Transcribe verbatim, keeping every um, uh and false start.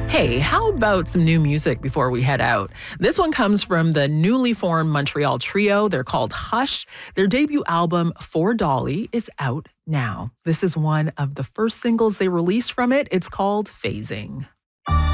Hey, how about some new music before we head out? This one comes from the newly formed Montreal trio. They're called Hush. Their debut album, For Dolly, is out now. This is one of the first singles they released from it. It's called Phasing.